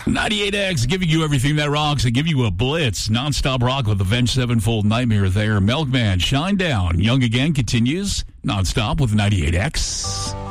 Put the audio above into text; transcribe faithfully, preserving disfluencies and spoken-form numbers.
ninety-eight X giving you everything that rocks and give you a blitz. Non-stop rock with Avenged Sevenfold Nightmare there. Milkman, Shine Down. Young Again continues non-stop with ninety-eight X.